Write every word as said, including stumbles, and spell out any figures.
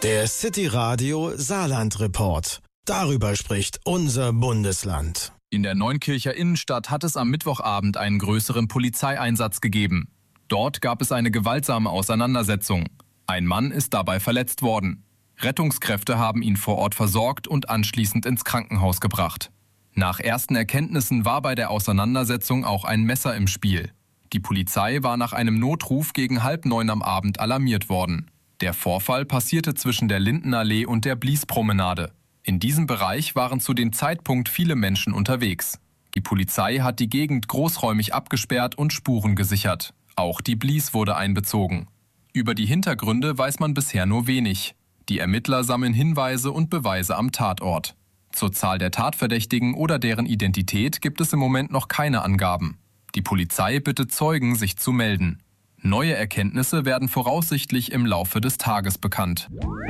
Der City Radio Saarland Report. Darüber spricht unser Bundesland. In der Neunkircher Innenstadt hat es am Mittwochabend einen größeren Polizeieinsatz gegeben. Dort gab es eine gewaltsame Auseinandersetzung. Ein Mann ist dabei verletzt worden. Rettungskräfte haben ihn vor Ort versorgt und anschließend ins Krankenhaus gebracht. Nach ersten Erkenntnissen war bei der Auseinandersetzung auch ein Messer im Spiel. Die Polizei war nach einem Notruf gegen halb neun am Abend alarmiert worden. Der Vorfall passierte zwischen der Lindenallee und der Bliespromenade. In diesem Bereich waren zu dem Zeitpunkt viele Menschen unterwegs. Die Polizei hat die Gegend großräumig abgesperrt und Spuren gesichert. Auch die Blies wurde einbezogen. Über die Hintergründe weiß man bisher nur wenig. Die Ermittler sammeln Hinweise und Beweise am Tatort. Zur Zahl der Tatverdächtigen oder deren Identität gibt es im Moment noch keine Angaben. Die Polizei bittet Zeugen, sich zu melden. Neue Erkenntnisse werden voraussichtlich im Laufe des Tages bekannt.